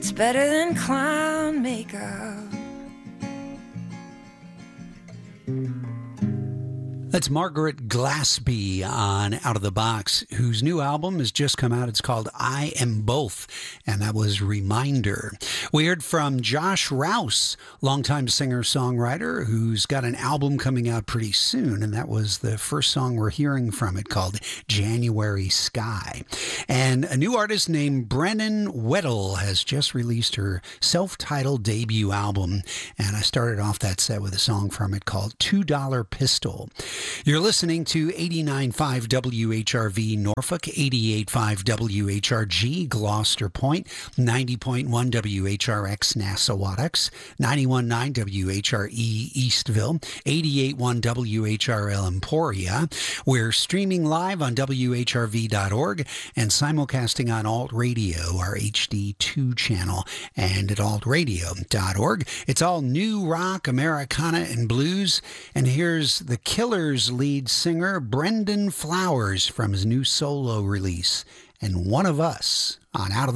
It's better than clown makeup. That's Margaret Glaspie on Out of the Box, whose new album has just come out. It's called I Am Both, and that was Reminder. We heard from Josh Rouse, longtime singer-songwriter, who's got an album coming out pretty soon, and that was the first song we're hearing from it, called January Sky. And a new artist named Brennan Weddle has just released her self-titled debut album, and I started off that set with a song from it called $2 Pistol. You're listening to 89.5 WHRV Norfolk, 88.5 WHRG Gloucester Point, 90.1 WHRX Nassau-Wattocks, 91.9 WHRE Eastville, 88.1 WHRL Emporia. We're streaming live on WHRV.org and simulcasting on Alt Radio, our HD2 channel, and at altradio.org. It's all new rock, Americana, and blues. And here's the Killers lead singer Brendan Flowers from his new solo release, and One of Us on Out of the